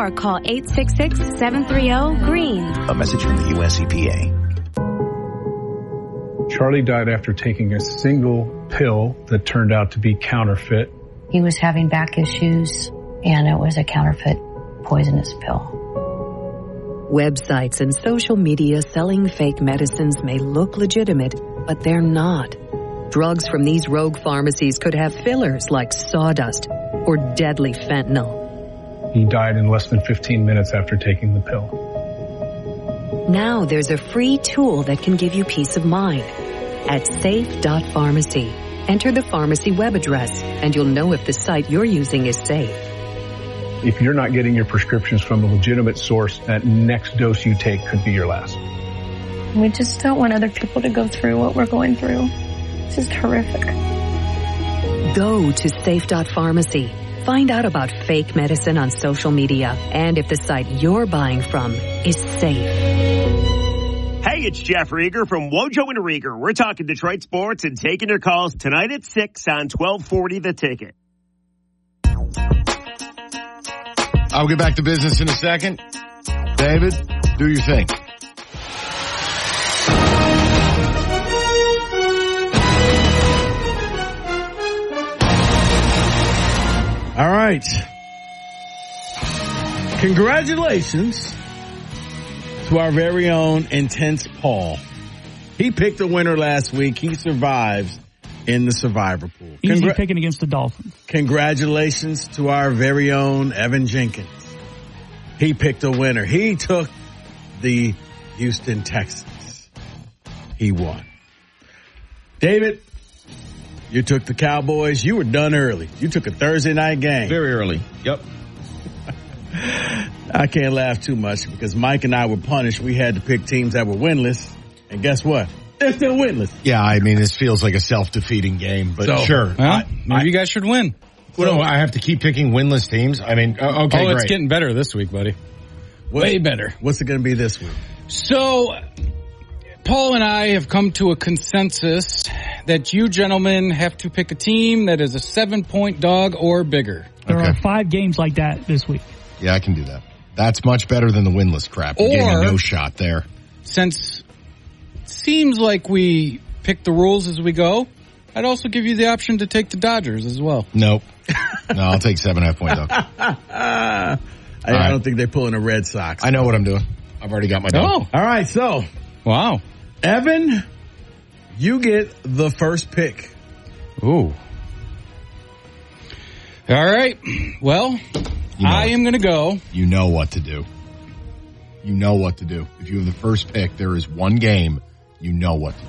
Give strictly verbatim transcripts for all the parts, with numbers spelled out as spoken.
or call eight six six, seven three zero, green. A message from the U S E P A. Charlie died after taking a single pill that turned out to be counterfeit. He was having back issues, and it was a counterfeit poisonous pill. Websites and social media selling fake medicines may look legitimate, but they're not. Drugs from these rogue pharmacies could have fillers like sawdust or deadly fentanyl. He died in less than fifteen minutes after taking the pill. Now there's a free tool that can give you peace of mind. At safe dot pharmacy, enter the pharmacy web address, and you'll know if the site you're using is safe. If you're not getting your prescriptions from a legitimate source, that next dose you take could be your last. We just don't want other people to go through what we're going through. It's just horrific. Go to safe dot pharmacy. Find out about fake medicine on social media and if the site you're buying from is safe. Hey, it's Jeff Rieger from Wojo and Rieger. We're talking Detroit sports and taking your calls tonight at six on twelve forty The Ticket. I'll get back to business in a second. David, do your thing. All right. Congratulations to our very own Intense Paul. He picked a winner last week. He survives in the survivor pool. Easy Congra- picking against the Dolphins. Congratulations to our very own Evan Jenkins. He picked a winner. He took the Houston Texans. He won. David, you took the Cowboys. You were done early. You took a Thursday night game. Very early. Yep. I can't laugh too much because Mike and I were punished. We had to pick teams that were winless. And guess what? They're still winless. Yeah, I mean, this feels like a self-defeating game, but So, sure. Well, I, maybe I, you guys should win. What do I have to keep picking winless teams? I mean, uh, okay, oh, great. it's getting better this week, buddy. What, Way better. What's it going to be this week? So, Paul and I have come to a consensus that you gentlemen have to pick a team that is a seven-point dog or bigger. There Okay. are five games like that this week. Yeah, I can do that. That's much better than the winless crap. You're getting a no shot there. Since it seems like we pick the rules as we go, I'd also give you the option to take the Dodgers as well. Nope. No, I'll take seven and a half point dog. I right. don't think they're pulling the Red Sox. I know what I'm doing. I've already got my dog. Oh, All right, so, wow. Evan, you get the first pick. Ooh. All right. Well, You know I am going to go. You know what to do. You know what to do. If you have the first pick, there is one game. You know what to do.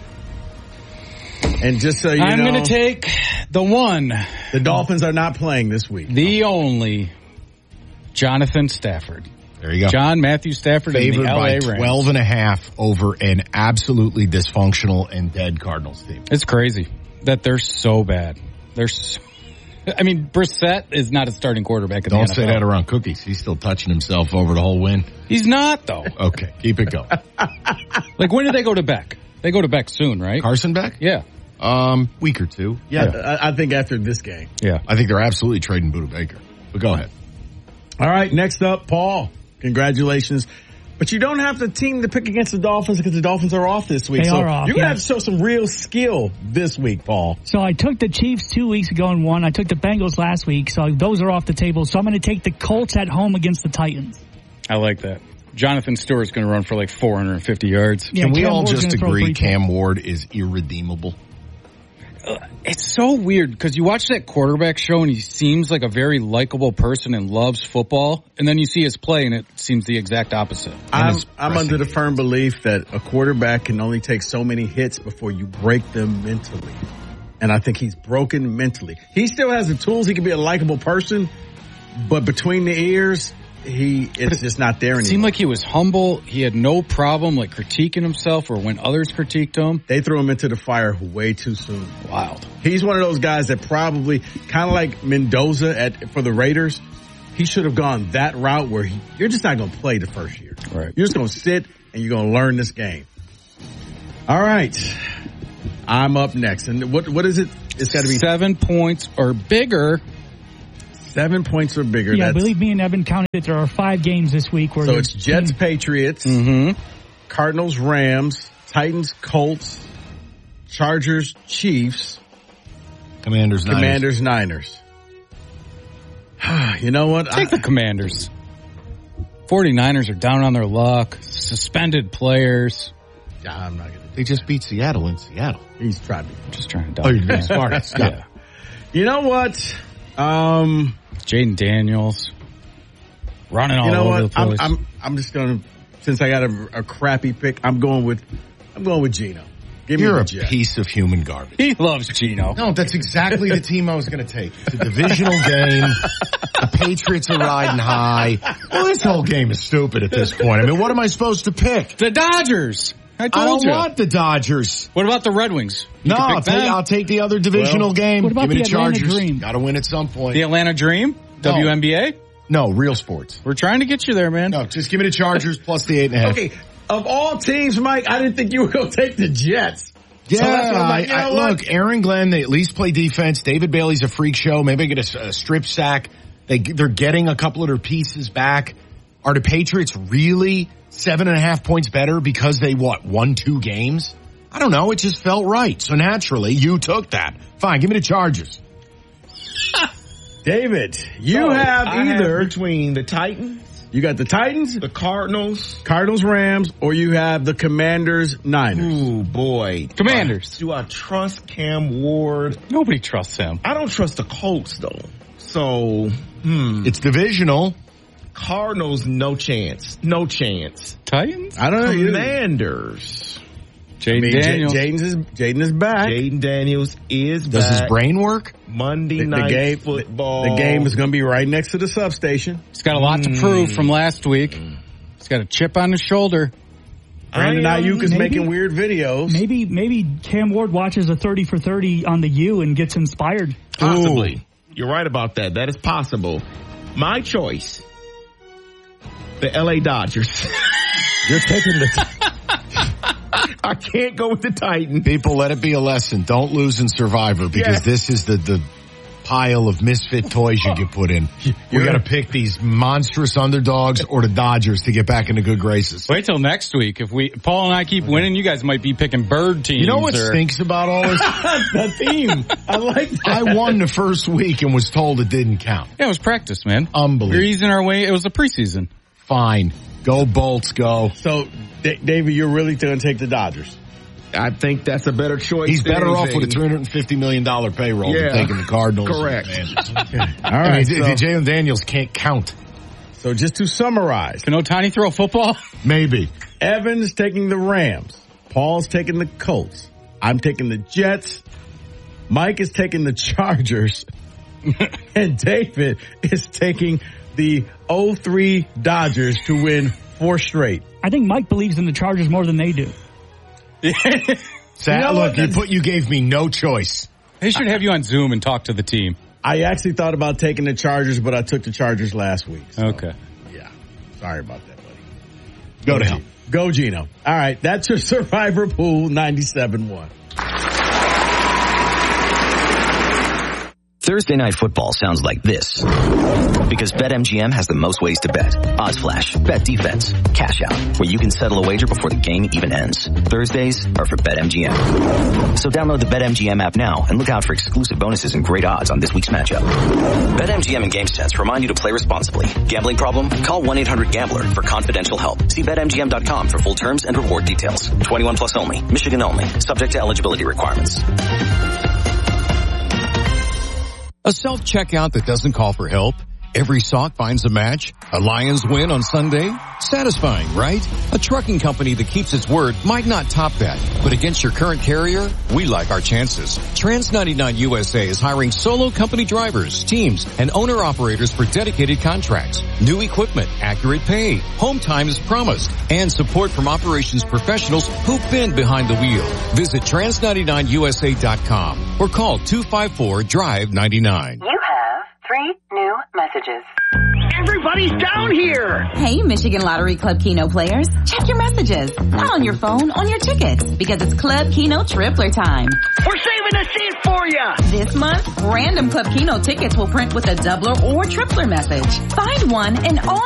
And just so you I'm know, going to take the one, the Dolphins are not playing this week. the only, Jonathan Stafford. There you go. John Matthew Stafford and Favored the L A by Rams. twelve and a half over an absolutely dysfunctional and dead Cardinals team. It's crazy that they're so bad. They're so, I mean, Brissett is not a starting quarterback in Don't the N F L. say that around Cookies. He's still touching himself over the whole win. He's not, though. Okay, keep it going. Like, when did they go to Beck? They go to Beck soon, right? Carson Beck? Yeah. Um, week or two. Yeah, I, I think after this game. Yeah. I think they're absolutely trading Buda Baker. But go ahead. All right, next up, Paul. Congratulations. But you don't have the team to pick against the Dolphins because the Dolphins are off this week. They so are off, you're going to yeah. have to show some real skill this week, Paul. So I took the Chiefs two weeks ago and won. I took the Bengals last week, so those are off the table. So I'm going to take the Colts at home against the Titans. I like that. Jonathan Stewart's going to run for like four hundred fifty yards. Yeah, Can we Cam all Ward's just gonna throw agree three Cam Ward is irredeemable? It's so weird because you watch that quarterback show and he seems like a very likable person and loves football, and then you see his play and it seems the exact opposite. I'm, I'm under the firm belief that a quarterback can only take so many hits before you break them mentally. And I think he's broken mentally. He still has the tools. He can be a likable person, but between the ears, he it's just not there anymore. It seemed like he was humble. He had no problem like critiquing himself or when others critiqued him. They threw him into the fire way too soon. Wild. He's one of those guys that probably, kind of like Mendoza at for the Raiders, he should have gone that route where he, you're just not going to play the first year. Right. You're just going to sit and you're going to learn this game. All right. I'm up next. And what what is it? It's got to be seven points or bigger. Seven points or bigger. Yeah, I That's, believe me and Evan counted it. There are five games this week. Where so it's Jets, Patriots, Mm-hmm. Cardinals, Rams, Titans, Colts, Chargers, Chiefs, Commanders, Niners. Commanders, Niners. You know what? Take I, the Commanders. 49ers are down on their luck. Suspended players. I'm not going to. They just beat Seattle in Seattle. He's trying to be. I'm just trying to. Oh, you're being smart. Yeah. You know what? Um, Jaden Daniels running all you know over what? the I'm, place. I'm I'm just going to. Since I got a, a crappy pick, I'm going with. I'm going with Geno. Give You're me a the Jets. piece of human garbage. He loves Geno. No, that's exactly the team I was going to take. It's a divisional game. The Patriots are riding high. Well, this whole game is stupid at this point. I mean, what am I supposed to pick? The Dodgers. I told I don't you. want the Dodgers. What about the Red Wings? You No, can pick I'll take, them. I'll take the other divisional Well, game. what about Give me the the Atlanta Chargers. Dream? Got to win at some point. The Atlanta Dream? No. W N B A? No, real sports. We're trying to get you there, man. No, just give me the Chargers plus the eight and a half. Okay, of all teams, Mike, I didn't think you were going to take the Jets. Yeah, So that's what I'm like, I, you know I, what? look, Aaron Glenn, they at least play defense. David Bailey's a freak show. Maybe I get a, a strip sack. They, they're getting a couple of their pieces back. Are the Patriots really seven and a half points better because they, what, won two games? I don't know. It just felt right. So naturally, you took that. Fine, give me the Chargers. David, you So, have I either have between the Titans, you got the Titans, the Cardinals. Cardinals, Rams, or you have the Commanders, Niners. Ooh, boy. Commanders. Do I trust Cam Ward? Nobody trusts him. I don't trust the Colts, though. So, hmm. It's divisional. Cardinals, no chance. No chance. Titans? I don't know. you- Commanders. Jaden I mean, J- Daniels. Jaden's is Jaden is back. Jaden Daniels is Does back. his brain work? Monday The, the night game, football. the game is going to be right next to the substation. He's got a lot to prove from last week. He's got a chip on his shoulder. Brandon I, um, Ayuk is maybe- making weird videos. Maybe maybe Cam Ward watches a thirty for thirty on the U and gets inspired. Possibly. You're right about that. That is possible. My choice. The L A Dodgers. You're taking the. I can't go with the Titans. People, let it be a lesson. Don't lose in Survivor because Yeah. this is the, the pile of misfit toys you get put in. We got to pick these monstrous underdogs or the Dodgers to get back into good graces. Wait till next week. If we Paul and I keep winning, you guys might be picking bird teams. You know what or, stinks about all this? the theme. I like that. I won the first week and was told it didn't count. Yeah, it was practice, man. Unbelievable. We're easing our way. It was a preseason. Fine. Go Bolts, go. So, D- David, you're really going to take the Dodgers. I think that's a better choice. He's than better off anything. with a three hundred fifty million dollars payroll Yeah. than taking the Cardinals. Correct. Okay. All I right. mean, so, Jalen Daniels can't count. so just to summarize, Can Otani throw a football? Maybe. Evan's taking the Rams. Paul's taking the Colts. I'm taking the Jets. Mike is taking the Chargers. And David is taking the oh three Dodgers to win four straight. I think Mike believes in the Chargers more than they do. Sad, You know look, what? you put you gave me no choice. They should have you on Zoom and talk to the team. I actually thought about taking the Chargers, but I took the Chargers last week. So, Okay. yeah. Sorry about that, buddy. Go to hell. Go Geno. All right. That's your Survivor Pool ninety-seven one. Thursday Night Football sounds like this. Because BetMGM has the most ways to bet. Odds Flash, Bet Defense, Cash Out, where you can settle a wager before the game even ends. Thursdays are for BetMGM. So download the BetMGM app now and look out for exclusive bonuses and great odds on this week's matchup. BetMGM and GameSense remind you to play responsibly. Gambling problem? Call one eight hundred gambler for confidential help. See Bet M G M dot com for full terms and reward details. twenty-one plus only. Michigan only. Subject to eligibility requirements. A self-checkout that doesn't call for help? Every sock finds a match? A Lions win on Sunday? Satisfying, right? A trucking company that keeps its word might not top that, but against your current carrier, we like our chances. Trans ninety-nine U S A is hiring solo company drivers, teams, and owner-operators for dedicated contracts. New equipment, accurate pay, home time is promised, and support from operations professionals who've been behind the wheel. Visit trans ninety-nine U S A dot com or call two five four, drive ninety-nine. You have three new messages. Everybody's down here! Hey, Michigan Lottery Club Keno players. Check your messages. Not on your phone, on your tickets. Because it's Club Keno Tripler time. We're saving saving a seat for you. This month, random Club Kino tickets will print with a doubler or tripler message. Find one and all